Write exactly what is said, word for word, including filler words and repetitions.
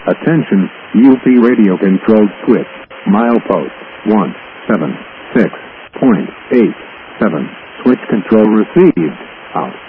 Attention, U P radio controlled switch. Milepost one seven six point eight seven. Switch control received. Out.